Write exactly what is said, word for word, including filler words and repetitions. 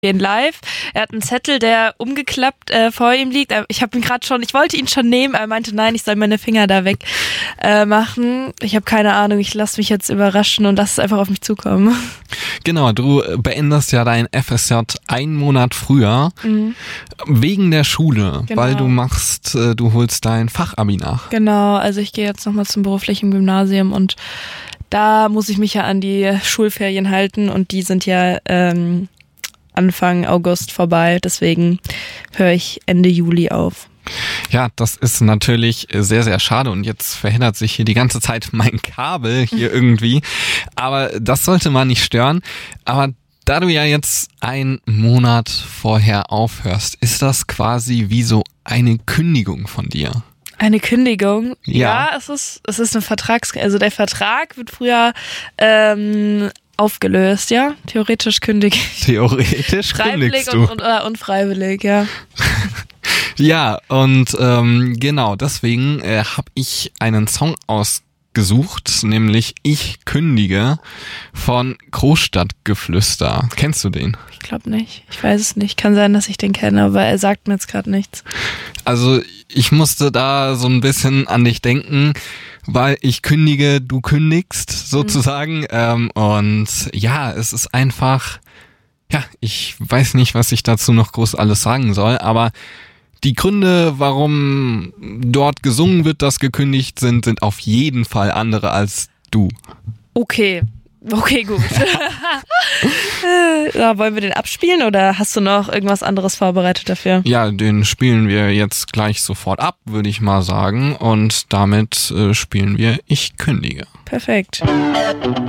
gehen live. Er hat einen Zettel, der umgeklappt äh, vor ihm liegt. Ich habe ihn gerade schon, ich wollte ihn schon nehmen, aber er meinte, nein, ich soll meine Finger da weg äh, machen. Ich habe keine Ahnung, ich lasse mich jetzt überraschen und lasse es einfach auf mich zukommen. Genau, du beendest ja dein F S J einen Monat früher, mhm. wegen der Schule, genau. Weil du machst, äh, du holst dein Fachabi nach. Genau, also ich gehe jetzt nochmal zum beruflichen Gymnasium und da muss ich mich ja an die Schulferien halten und die sind ja ähm, Anfang August vorbei, deswegen höre ich Ende Juli auf. Ja, das ist natürlich sehr, sehr schade und jetzt verhindert sich hier die ganze Zeit mein Kabel hier irgendwie, aber das sollte man nicht stören. Aber da du ja jetzt einen Monat vorher aufhörst, ist das quasi wie so eine Kündigung von dir? Eine Kündigung? Ja, ja es ist es ist eine Vertrags... Also der Vertrag wird früher ähm, aufgelöst, ja? Theoretisch kündige ich. Theoretisch kündigst du. Und, und, oder unfreiwillig, ja. Ja, und ähm, genau, deswegen äh, habe ich einen Song ausgesucht, nämlich Ich kündige von Großstadtgeflüster. Kennst du den? Ich glaube nicht. Ich weiß es nicht. Kann sein, dass ich den kenne, aber er sagt mir jetzt gerade nichts. Also ich musste da so ein bisschen an dich denken, weil ich kündige, du kündigst sozusagen. Mhm. Ähm, und ja, es ist einfach, ja, ich weiß nicht, was ich dazu noch groß alles sagen soll, aber die Gründe, warum dort gesungen wird, dass gekündigt sind, sind auf jeden Fall andere als du. Okay. Okay, gut. Ja, wollen wir den abspielen oder hast du noch irgendwas anderes vorbereitet dafür? Ja, den spielen wir jetzt gleich sofort ab, würde ich mal sagen. Und damit äh, spielen wir Ich kündige. Perfekt.